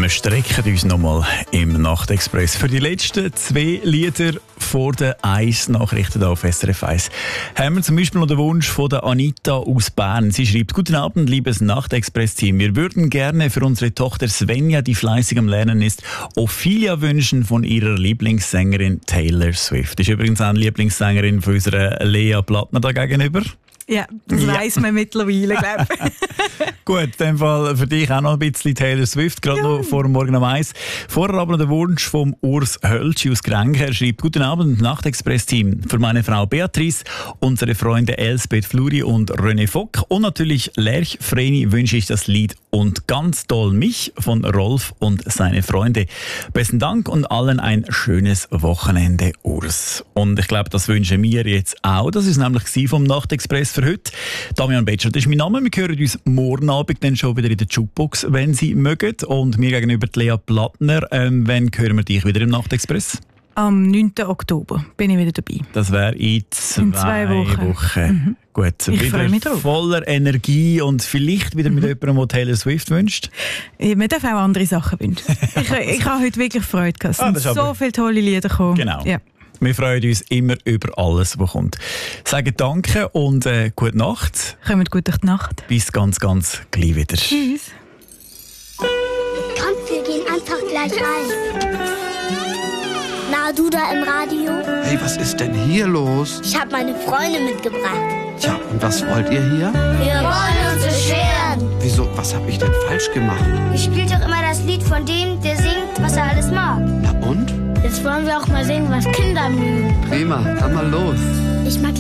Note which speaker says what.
Speaker 1: wir strecken uns nochmal im Nachtexpress. Für die letzten 2 Lieder vor den 1-Nachrichten auf SRF 1 haben wir zum Beispiel noch den Wunsch von der Anita aus Bern. Sie schreibt: Guten Abend, liebes Nachtexpress-Team. Wir würden gerne für unsere Tochter Svenja, die fleißig am Lernen ist, Ophelia wünschen von ihrer Lieblingssängerin Taylor Swift. Das ist übrigens auch eine Lieblingssängerin von unserer Lea Plattner da gegenüber.
Speaker 2: Ja, das weiss man mittlerweile, glaube ich.
Speaker 1: Gut, in dem Fall für dich auch noch ein bisschen Taylor Swift, gerade noch vor dem Morgen um 1. Vorher aber noch der Wunsch vom Urs Hölschi aus Grenken. Er schreibt: Guten Abend, Nachtexpress-Team. Für meine Frau Beatrice, unsere Freunde Elsbeth Fluri und René Fock und natürlich Lerch Vreni wünsche ich das Lied Und ganz doll mich von Rolf und seine Freunde. Besten Dank und allen ein schönes Wochenende, Urs. Und ich glaube, das wünschen wir jetzt auch. Das ist nämlich vom Nachtexpress für heute. Damian Betscher, das ist mein Name. Wir hören uns morgen Abend dann schon wieder in der Jukebox, wenn Sie mögen. Und mir gegenüber die Lea Plattner. Wann hören wir dich wieder im Nachtexpress?
Speaker 2: Am 9. Oktober bin ich wieder dabei.
Speaker 1: Das wäre in 2 Wochen.
Speaker 2: Mhm.
Speaker 1: Gut,
Speaker 2: ich freue mich
Speaker 1: wieder
Speaker 2: drauf.
Speaker 1: Voller Energie und vielleicht wieder mit jemandem, der Taylor Swift wünscht.
Speaker 2: Man darf auch andere Sachen wünschen. ich habe heute wirklich Freude gehabt. Es sind so viele tolle Lieder gekommen.
Speaker 1: Genau.
Speaker 2: Ja.
Speaker 1: Wir freuen uns immer über alles, was kommt. Sagen Danke und gute Nacht.
Speaker 2: Kommt gut durch die Nacht.
Speaker 1: Bis ganz, ganz gleich wieder.
Speaker 2: Tschüss.
Speaker 3: Kommt, wir gehen einfach gleich rein. Na, du da im Radio?
Speaker 4: Hey, was ist denn hier los?
Speaker 3: Ich habe meine Freunde mitgebracht.
Speaker 4: Tja, und was wollt ihr hier?
Speaker 3: Wir wollen uns beschweren.
Speaker 4: Wieso, was habe ich denn falsch gemacht?
Speaker 3: Ihr spielt doch immer das Lied von dem, der singt, was er alles mag.
Speaker 4: Na und?
Speaker 3: Jetzt wollen wir auch mal singen, was Kinder mögen.
Speaker 4: Prima, dann mal los.
Speaker 3: Ich mag